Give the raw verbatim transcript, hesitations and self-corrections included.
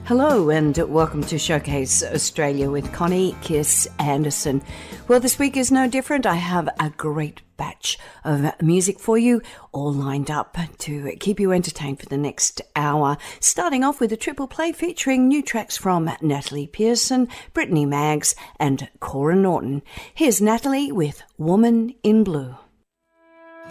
Hello and welcome to Showcase Australia with Connie Kiss Anderson. Well, this week is no different. I have a great batch of music for you, all lined up to keep you entertained for the next hour. Starting off with a triple play featuring new tracks from Natalie Pearson, Brittany Maggs and Cora Norton. Here's Natalie with Woman in Blue.